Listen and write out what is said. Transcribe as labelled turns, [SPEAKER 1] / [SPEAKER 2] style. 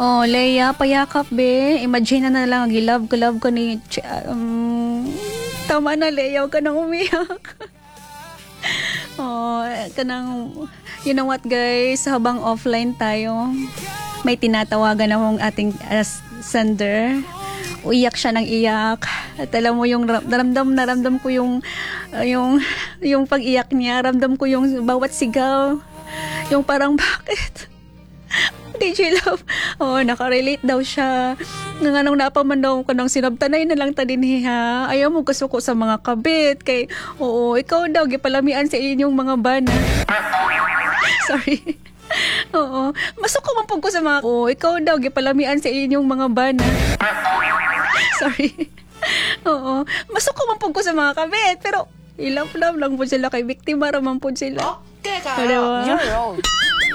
[SPEAKER 1] Oh, Leia, payakap be. Imagine na lang, gilove ko ni... tama na, Leia, huwag ka nang umiyak. Oh, kanang... You know what, guys? Habang offline tayo, may tinatawagan akong ating sender. Uiyak siya ng iyak. At alam mo yung naramdam ko yung pag-iyak niya. Ramdam ko yung bawat sigaw. Yung parang, bakit? DJ Love. Oh, nakarelate daw siya. Nga nung napaman daw ko nang sinabtanay na lang ta din ha. Ayaw mo kasuko sa mga kabit. Kay, oo, ikaw daw, gipalamian sa inyong mga bana. Sorry. Oo. Masuko man po ko sa mga... Oo, ikaw daw, gipalamian sa inyong mga bana. Sorry. Oo. Masuko man po ko sa mga kabit. Pero, ilap lang po sila kay biktima raman po sila.
[SPEAKER 2] Okay ka.
[SPEAKER 1] Diba?
[SPEAKER 2] You're wrong.